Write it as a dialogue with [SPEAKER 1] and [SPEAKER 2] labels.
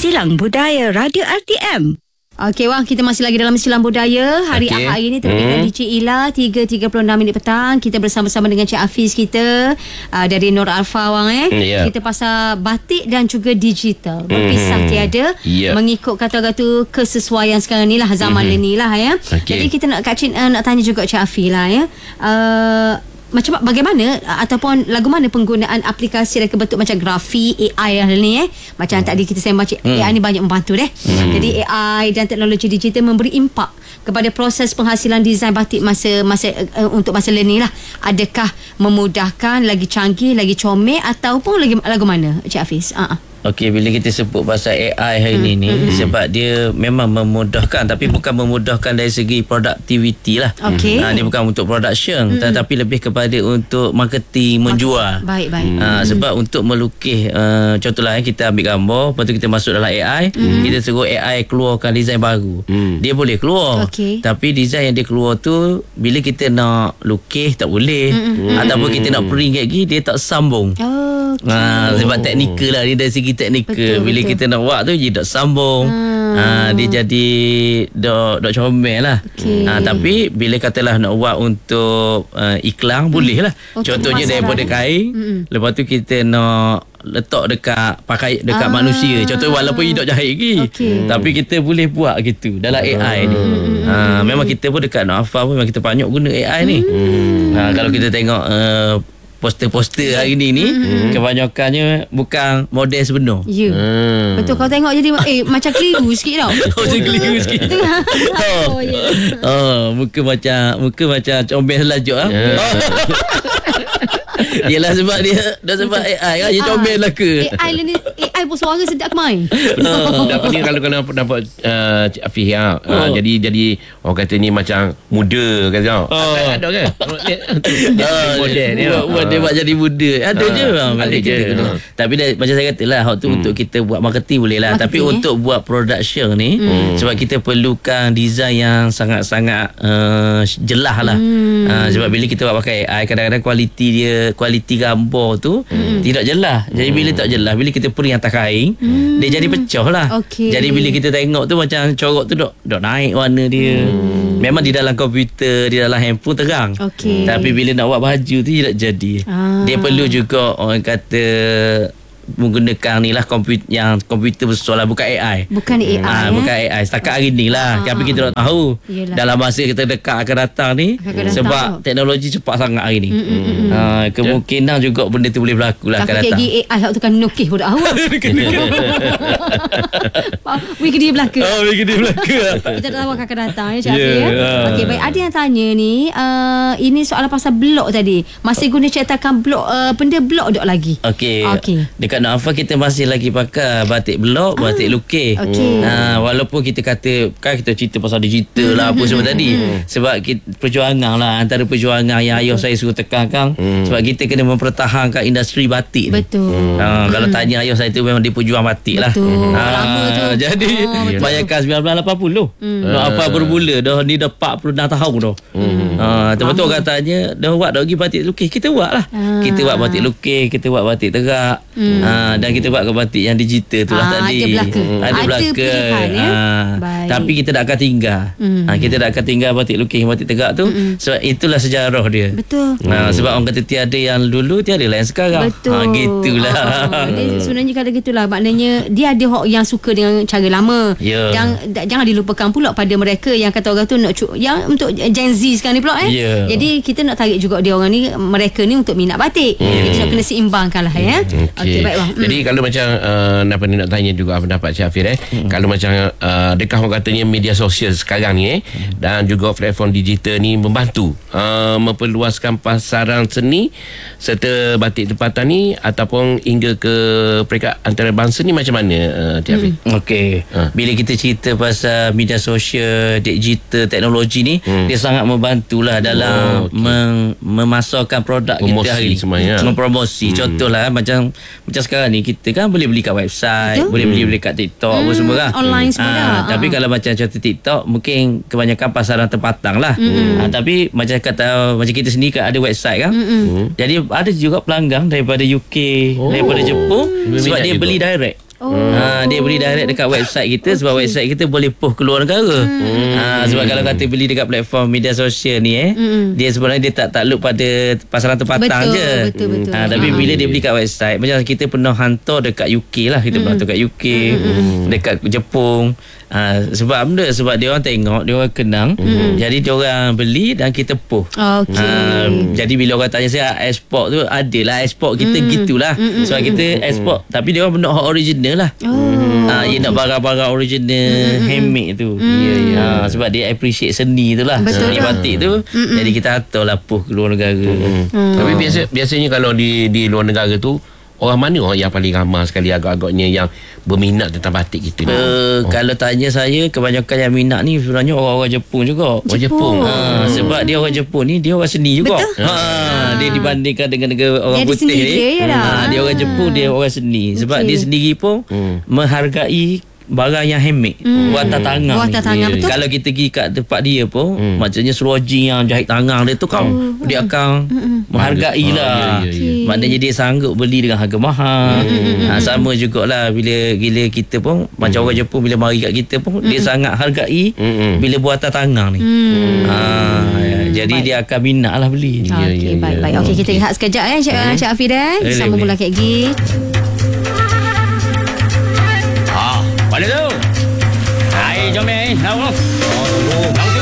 [SPEAKER 1] Silang Budaya Radio RTM.
[SPEAKER 2] Okey, Wang, kita masih lagi dalam Silang Budaya. Hari Ahad ini terbitkan di Cik Ila 3.36 petang. Kita bersama-sama dengan Cik Hafiz kita dari Nur Alfa, Wang. Kita pasal batik dan juga digital. Berpisah tiada. Mengikut kata-kata kesesuaian sekarang ni lah, zaman ni lah ya. Jadi kita nak Kak Cik nak tanya juga Cik Hafiz lah ya. Macam bagaimana ataupun lagu mana penggunaan aplikasi dan bentuk macam grafik AI ni macam tadi kita sembang AI ni banyak membantu jadi AI dan teknologi digital memberi impak kepada proses penghasilan desain batik untuk masa ni lah. Adakah memudahkan, lagi canggih, lagi comel ataupun lagi lagu mana Cik Hafiz?
[SPEAKER 3] Okey, bila kita sebut pasal AI hari ni sebab dia memang memudahkan, tapi bukan memudahkan dari segi productivity lah. Dia bukan untuk production tetapi lebih kepada untuk marketing, menjual.
[SPEAKER 2] Baik.
[SPEAKER 3] Sebab untuk melukis, contohlah kita ambil gambar, lepas tu kita masuk dalam AI, kita suruh AI keluarkan design baru. Dia boleh keluar, tapi design yang dia keluar tu bila kita nak lukis tak boleh, ataupun kita nak print lagi dia tak sambung. Sebab teknikal lah, dia dari segi teknikal. Bila kita nak buat tu dia tak sambung. Dia jadi dok comel lah. Tapi bila katalah nak buat untuk iklan boleh lah. Contohnya daripada kain, lepas tu kita nak letak dekat manusia. Contoh walaupun dia tak jahit lagi, tapi kita boleh buat gitu dalam AI ni. Memang kita pun dekat Nur Alfa pun memang kita banyak guna AI ni. Kalau kita tengok poster-poster hari ni kebanyakannya bukan model sebenar.
[SPEAKER 2] Betul, kau tengok jadi macam keliru sikit tau.
[SPEAKER 3] Macam keliru sikit. Muka macam comel selajuk Yelah sebab sebab AI kan, dia comel lah ke.
[SPEAKER 2] AI pun suara sedap main.
[SPEAKER 4] Dapat ni kalau nampak Cik Hafiz jadi orang kata ni macam muda kan. Ada kan? Model ni
[SPEAKER 3] buat dia buat jadi muda. Ada je. Tapi macam saya kata lah, tu untuk kita buat marketing boleh lah. Tapi untuk buat production ni sebab kita perlukan design yang sangat-sangat jelas lah. Sebab bila kita buat pakai AI, kadang-kadang kualiti gambar tu tidak jelas. Jadi bila tak jelas, bila kita print atas kain, dia jadi pecah lah. Jadi bila kita tengok tu macam corok tu dok naik warna dia. Memang di dalam komputer, di dalam handphone terang. Tapi bila nak buat baju tu tidak jadi. Dia perlu juga orang kata menggunakan ni lah komputer besar lah, bukan AI.
[SPEAKER 2] Bukan AI.
[SPEAKER 3] Setakat hari ni lah. Tapi kita tak tahu dalam masa kita dekat akan datang ni, sebab teknologi cepat sangat hari ni. Kemungkinan juga benda tu boleh berlaku lah akan datang.
[SPEAKER 2] Tapi AI hak tu kan nukih pun tak tahu. Wih dia belaka. Kita tak tahu akan datang ya Cik Hafiz Okey, baik, ada yang tanya ni ini soalan pasal blok tadi. Masih guna cetakan blok, benda blok dok lagi.
[SPEAKER 3] Okey. Dekat Nur Alfa kita masih lagi pakai batik blok, batik lukis. Walaupun kita kata kan kita cerita pasal digital lah apa semua tadi. Sebab perjuangan lah, antara perjuangan yang ayah saya suruh tekankan, sebab kita kena mempertahankan industri batik ni. Kalau tanya ayah saya tu memang dia pejuang batik lah. Jadi bayangkan 1980 Nur Alfa bermula dah 46 tahun dah. Betul katanya dah buat dah pergi batik lukis, kita buat lah. Kita buat batik lukis, kita buat batik terak. Dan kita buat ke batik yang digital tu lah tadi. Ada belaka. Tapi kita tak akan tinggal. Kita tak akan tinggal batik lukis, batik tegak tu. Sebab itulah sejarah dia.
[SPEAKER 2] Betul.
[SPEAKER 3] Sebab orang kata tiada yang dulu, tiada lah yang sekarang.
[SPEAKER 2] Gitulah. Sebenarnya kalau gitulah, maknanya dia ada yang suka dengan cara lama. Jangan dilupakan pula pada mereka yang kata orang tu nak yang untuk Gen Z sekarang ni pula Jadi kita nak tarik juga dia orang ni, mereka ni untuk minat batik. Jadi nak kena seimbangkan lah Okey, baik bang.
[SPEAKER 4] Jadi kalau macam nak tanya juga pendapat Cik Hafiz kalau macam dekat orang katanya media sosial sekarang ni dan juga platform digital ni membantu memperluaskan pasaran seni serta batik tempatan ni ataupun hingga ke peringkat antarabangsa ni, macam mana Cik Hafiz?
[SPEAKER 3] Okey. Bila kita cerita pasal media sosial, digital, teknologi ni, dia sangat membantulah dalam memasarkan produk kita hari ni. Mempromosi. Contohlah macam sekarang ni kita kan boleh beli kat website, boleh beli kat TikTok apa semua kan.
[SPEAKER 2] Online semua.
[SPEAKER 3] Tapi kalau macam contoh TikTok mungkin kebanyakan pasaran tempatan lah. Tapi macam kita sendiri kan ada website kan. Jadi ada juga pelanggan daripada UK, daripada Jepun, sebab dia beli direct. Dia beli direct dekat website kita sebab website kita boleh post keluar negara. Sebab kalau kata beli dekat platform media sosial ni dia sebenarnya dia tak takluk pada pasaran tempatan je.
[SPEAKER 2] Betul.
[SPEAKER 3] Tapi bila dia beli kat website, macam kita pernah hantar dekat UK lah, kita pernah hantar kat UK, dekat Jepun. Sebab dia orang tengok, dia orang kenang, jadi dia orang beli dan kita post. Jadi bila orang tanya saya export tu, adalah export kita gitulah. Sebab kita export, tapi dia orang nak original lah. Dia nak barang-barang original, handmade tu. Sebab dia appreciate seni tu lah. Seni batik tu. Jadi kita hantarlah post ke luar negara.
[SPEAKER 4] Tapi biasanya kalau di luar negara tu, orang mana yang paling ramai sekali agak-agaknya yang berminat tentang batik kita ni?
[SPEAKER 3] Kalau tanya saya, kebanyakan yang minat ni sebenarnya orang-orang Jepun juga.
[SPEAKER 4] Orang Jepun.
[SPEAKER 3] Sebab dia orang Jepun ni, dia orang seni juga. Dia dibandingkan dengan negara orang putih ni. Dia orang Jepun, dia orang seni. Sebab dia sendiri pun menghargai barang yang handmade, buatan tangan.
[SPEAKER 2] Buatan tangan, betul.
[SPEAKER 3] Kalau kita pergi kat tempat dia pun, maksudnya seluruh yang jahit tangan dia tu kan, dia akan menghargai lah. Maknanya dia sanggup beli dengan harga mahal. Sama jugalah bila kita pun, macam orang Jepun bila mari kat kita pun, dia sangat hargai bila buatan tangan ni. Jadi dia akan minat lah beli.
[SPEAKER 2] Baik. Okey, kita lihat sekejap Cik Hafid sama pula Kak Gi.
[SPEAKER 3] Boleh tu. Hai, jom ni.